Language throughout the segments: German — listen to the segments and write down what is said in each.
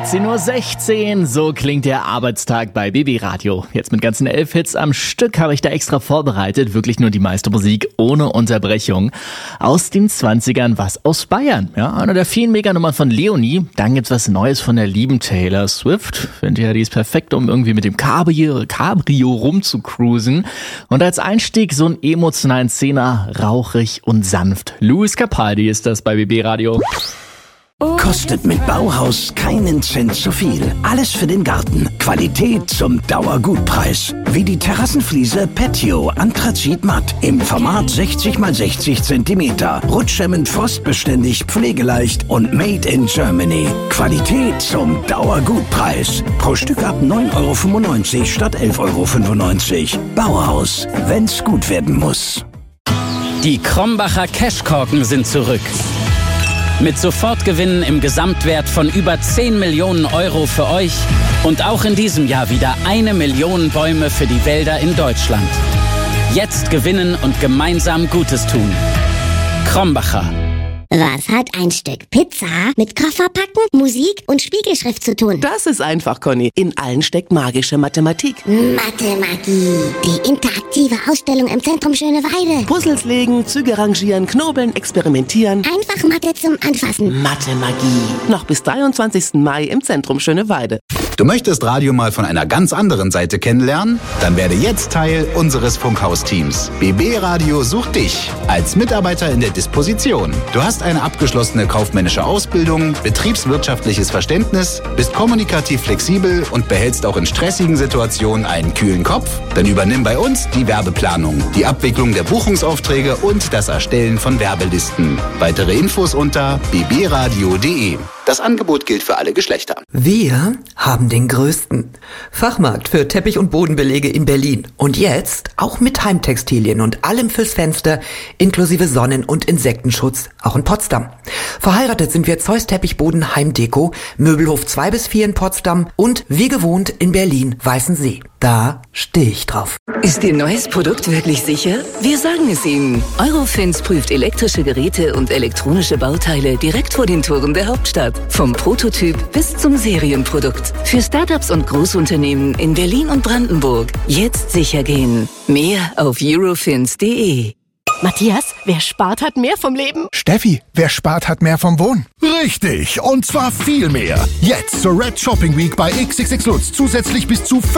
16:16 Uhr, so klingt der Arbeitstag bei BB Radio. Jetzt mit ganzen 11 Hits am Stück habe ich da extra vorbereitet. Wirklich nur die meiste Musik ohne Unterbrechung. Aus den 20ern, was aus Bayern. Ja, einer der vielen Meganummern von Leonie. Dann gibt's was Neues von der lieben Taylor Swift. Finde ja, die ist perfekt, um irgendwie mit dem Cabrio rumzucruisen. Und als Einstieg so einen emotionalen Zehner, rauchig und sanft. Louis Capaldi ist das bei BB Radio. Kostet mit Bauhaus keinen Cent zu viel. Alles für den Garten. Qualität zum Dauergutpreis. Wie die Terrassenfliese Patio Anthrazit Matt im Format 60 x 60 cm. Rutschhemmend, frostbeständig, pflegeleicht und made in Germany. Qualität zum Dauergutpreis. Pro Stück ab 9,95 € statt 11,95 €. Bauhaus, wenn's gut werden muss. Die Krombacher Cashkorken sind zurück. Mit Sofortgewinnen im Gesamtwert von über 10 Millionen € für euch und auch in diesem Jahr wieder 1 Million Bäume für die Wälder in Deutschland. Jetzt gewinnen und gemeinsam Gutes tun. Krombacher. Was hat ein Stück Pizza mit Kofferpacken, Musik und Spiegelschrift zu tun? Das ist einfach, Conny. In allen steckt magische Mathematik. Mathemagie. Die interaktive Ausstellung im Zentrum Schöneweide. Puzzles legen, Züge rangieren, knobeln, experimentieren. Einfach Mathe zum Anfassen. Mathemagie. Noch bis 23. Mai im Zentrum Schöneweide. Du möchtest Radio mal von einer ganz anderen Seite kennenlernen? Dann werde jetzt Teil unseres Funkhaus-Teams. BB Radio sucht dich als Mitarbeiter in der Disposition. Du hast eine abgeschlossene kaufmännische Ausbildung, betriebswirtschaftliches Verständnis, bist kommunikativ flexibel und behältst auch in stressigen Situationen einen kühlen Kopf? Dann übernimm bei uns die Werbeplanung, die Abwicklung der Buchungsaufträge und das Erstellen von Werbelisten. Weitere Infos unter bbradio.de. Das Angebot gilt für alle Geschlechter. Wir haben den größten Fachmarkt für Teppich- und Bodenbelege in Berlin. Und jetzt auch mit Heimtextilien und allem fürs Fenster, inklusive Sonnen- und Insektenschutz, auch in Potsdam. Verheiratet sind wir Zeus Teppichboden Heimdeko, Möbelhof 2 bis 4 in Potsdam und wie gewohnt in Berlin Weißensee. Da stehe ich drauf. Ist Ihr neues Produkt wirklich sicher? Wir sagen es Ihnen. Eurofins prüft elektrische Geräte und elektronische Bauteile direkt vor den Toren der Hauptstadt. Vom Prototyp bis zum Serienprodukt. Für Startups und Großunternehmen in Berlin und Brandenburg. Jetzt sicher gehen. Mehr auf eurofins.de. Matthias, wer spart, hat mehr vom Leben. Steffi, wer spart, hat mehr vom Wohnen. Richtig, und zwar viel mehr. Jetzt zur Red Shopping Week bei XXX Lutz zusätzlich bis zu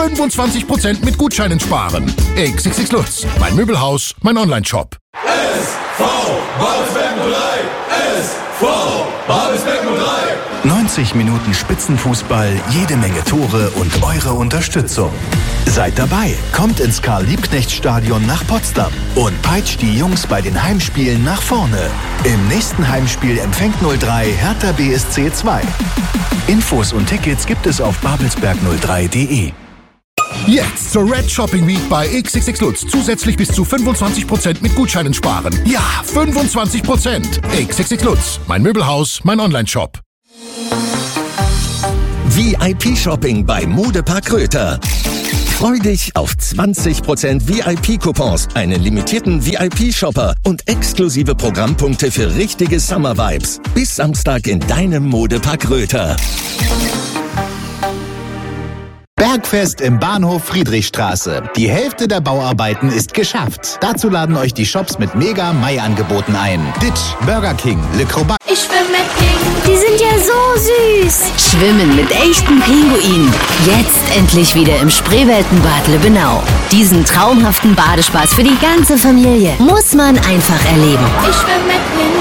25% mit Gutscheinen sparen. XXX Lutz, mein Möbelhaus, mein Online-Shop. SV Babelsberg 03, SV Babelsberg 03. 90 Minuten Spitzenfußball, jede Menge Tore und eure Unterstützung. Seid dabei, kommt ins Karl-Liebknecht-Stadion nach Potsdam und peitscht die Jungs bei den Heimspielen nach vorne. Im nächsten Heimspiel empfängt 03 Hertha BSC 2. Infos und Tickets gibt es auf babelsberg03.de. Jetzt zur Red Shopping Week bei XXX Lutz zusätzlich bis zu 25% mit Gutscheinen sparen. Ja, 25%. XXX Lutz, mein Möbelhaus, mein Online-Shop. VIP-Shopping bei Modepark Röther. Freu dich auf 20% VIP-Coupons, einen limitierten VIP-Shopper und exklusive Programmpunkte für richtige Summer-Vibes. Bis Samstag in deinem Modepark Röther. Bergfest im Bahnhof Friedrichstraße. Die Hälfte der Bauarbeiten ist geschafft. Dazu laden euch die Shops mit Mega-Mai-Angeboten ein. Ditch, Burger King, Le Crobat. Ich schwimme mit Pinguinen. Die sind ja so süß. Schwimmen mit echten Pinguinen. Jetzt endlich wieder im Spreeweltenbad Lübbenau. Diesen traumhaften Badespaß für die ganze Familie muss man einfach erleben. Ich schwimme mit Pinguinen.